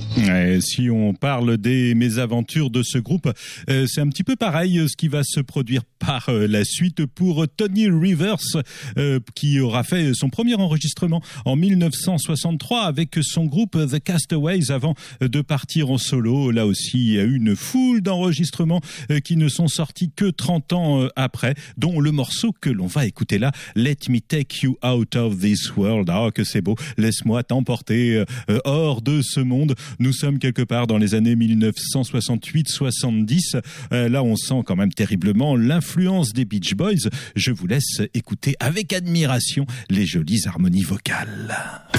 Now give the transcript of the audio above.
Si on parle des mésaventures de ce groupe, c'est un petit peu pareil ce qui va se produire par la suite pour Tony Rivers, qui aura fait son premier enregistrement en 1963 avec son groupe The Castaways avant de partir en solo. Là aussi, il y a eu une foule d'enregistrements qui ne sont sortis que 30 ans après, dont le morceau que l'on va écouter là, Let Me Take You Out of This World. Ah, que c'est beau, laisse-moi t'emporter hors de ce monde. Nous sommes quelque part dans les années 1968-70. Là, on sent quand même terriblement l'influence des Beach Boys. Je vous laisse écouter avec admiration les jolies harmonies vocales.